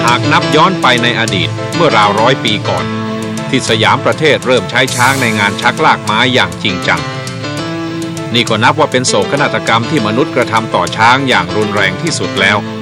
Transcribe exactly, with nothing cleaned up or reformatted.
ากนับย้อนไปในอดีตเมื่อราวร้อยปีก่อนที่สยามประเทศเริ่มใช้ช้างในงานชักลากไม้อย่างจริงจังนี่ก็นับว่าเป็นโศกนาฏกรรมที่มนุษย์กระทำต่อช้างอย่างรุนแรงที่สุดแล้ว